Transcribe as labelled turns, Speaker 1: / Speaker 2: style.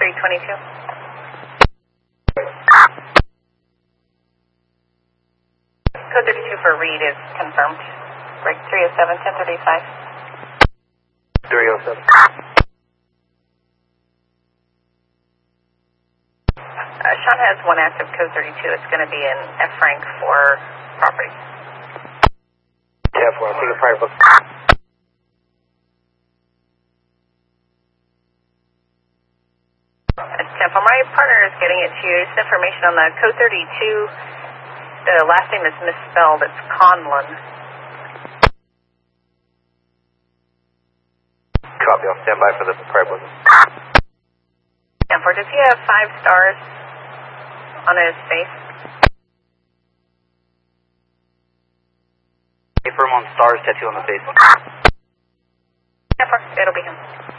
Speaker 1: 322. Code 32 for Reed is confirmed. Break 307, 1035.
Speaker 2: 307.
Speaker 1: Sean has one active code 32. It's going to be in F. Frank for property.
Speaker 2: Yeah, for I'll take a private book.
Speaker 1: Temple, my partner is getting it to you. It's information on the code 32. The last name is misspelled. It's Conlon.
Speaker 2: Copy. I'll stand by for the private book.
Speaker 1: Temple, does he have 5 stars on his face?
Speaker 2: Confirm on stars tattoo on the face.
Speaker 1: Temple, it'll be him.